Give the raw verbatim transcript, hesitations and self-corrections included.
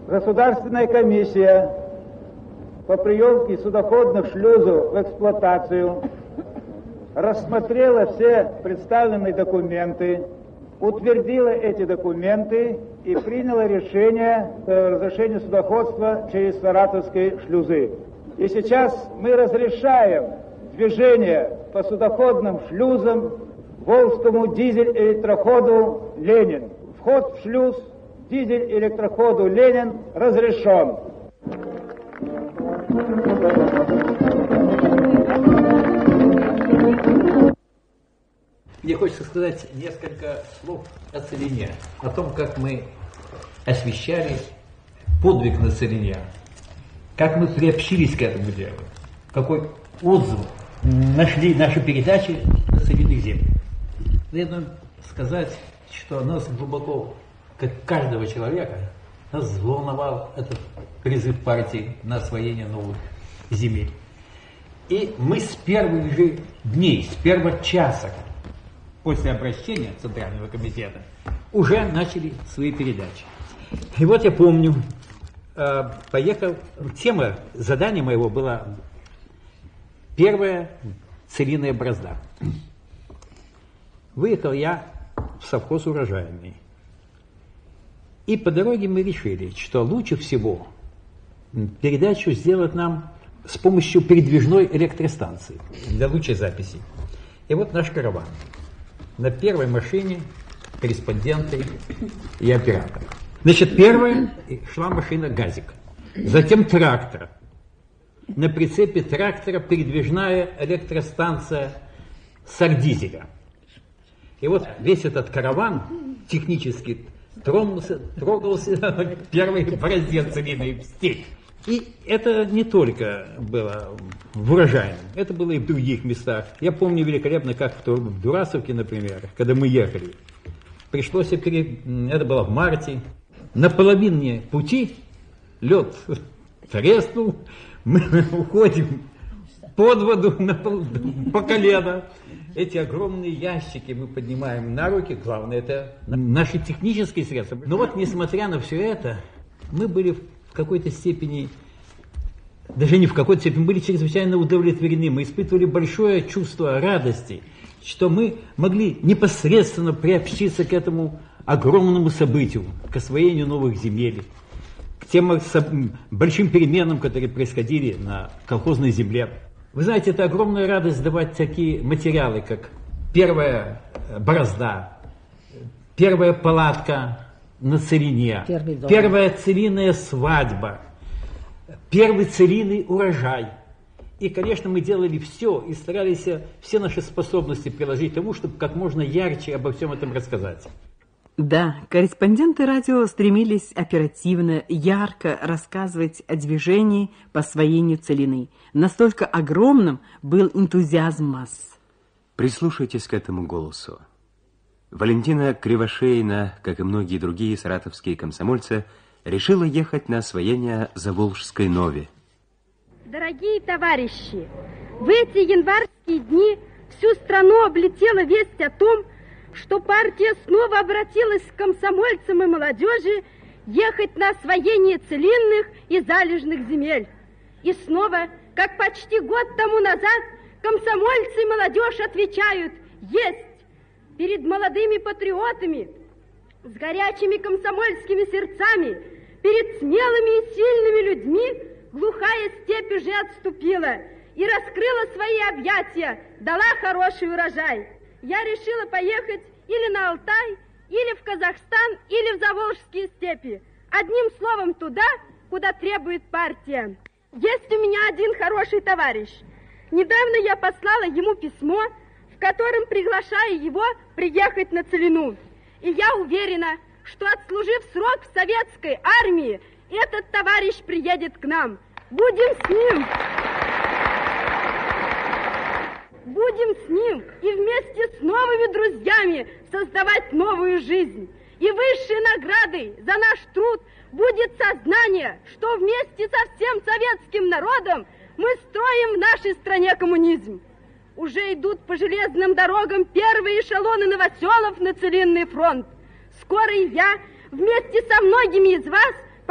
Государственная комиссия по приемке судоходных шлюзов в эксплуатацию рассмотрела все представленные документы, утвердила эти документы и приняла решение о разрешении судоходства через саратовские шлюзы. И сейчас мы разрешаем движение по судоходным шлюзам Волжскому дизель-электроходу «Ленин». Вход в шлюз дизель-электроходу «Ленин» разрешен. Мне хочется сказать несколько слов о Целине, о том, как мы освещали подвиг на Целине, как мы приобщились к этому делу, какой отзыв нашли наши передачи на Целинных землях. Следует сказать, что нас глубоко, как каждого человека, нас взволновал этот призыв партии на освоение новых земель. И мы с первых же дней, с первого часа после обращения Центрального комитета уже начали свои передачи. И вот я помню, поехал, тема задания моего была первая целинная борозда. Выехал я в совхоз урожайный. И по дороге мы решили, что лучше всего передачу сделать нам с помощью передвижной электростанции для лучшей записи. И вот наш караван. На первой машине корреспонденты и оператор. Значит, первая шла машина «Газик», затем трактор. На прицепе трактора передвижная электростанция «Сардизеля». И вот весь этот караван технически тронулся, трогался первой борозде целиной в степь. И это не только было в урожайном, это было и в других местах. Я помню великолепно, как в Дурасовке, например, когда мы ехали, пришлось, пере... это было в марте, на половине пути лед треснул, мы уходим под воду на пол... по колено. Эти огромные ящики мы поднимаем на руки, главное, это наши технические средства. Но вот, несмотря на все это, мы были в какой-то степени, даже не в какой-то степени, были чрезвычайно удовлетворены. Мы испытывали большое чувство радости, что мы могли непосредственно приобщиться к этому огромному событию, к освоению новых земель, к тем большим переменам, которые происходили на колхозной земле. Вы знаете, это огромная радость давать такие материалы, как первая борозда, первая палатка на Целине, первая целинная свадьба, первый целинный урожай. И, конечно, мы делали все и старались все наши способности приложить к тому, чтобы как можно ярче обо всем этом рассказать. Да, корреспонденты радио стремились оперативно, ярко рассказывать о движении по освоению Целины. Настолько огромным был энтузиазм масс. Прислушайтесь к этому голосу. Валентина Кривошеина, как и многие другие саратовские комсомольцы, решила ехать на освоение Заволжской Нови. Дорогие товарищи, в эти январские дни всю страну облетела весть о том, что партия снова обратилась к комсомольцам и молодежи ехать на освоение целинных и залежных земель. И снова, как почти год тому назад, комсомольцы и молодежь отвечают «Есть!» перед молодыми патриотами, с горячими комсомольскими сердцами, перед смелыми и сильными людьми глухая степь уже отступила и раскрыла свои объятия, дала хороший урожай. Я решила поехать или на Алтай, или в Казахстан, или в Заволжские степи. Одним словом, туда, куда требует партия. Есть у меня один хороший товарищ. Недавно я послала ему письмо, в котором приглашаю его приехать на Целину. И я уверена, что, отслужив срок в советской армии, этот товарищ приедет к нам. Будем с ним. Будем с ним и вместе с новыми друзьями создавать новую жизнь. И высшей наградой за наш труд будет сознание, что вместе со всем советским народом мы строим в нашей стране коммунизм. Уже идут по железным дорогам первые эшелоны новоселов на Целинный фронт. Скоро и я вместе со многими из вас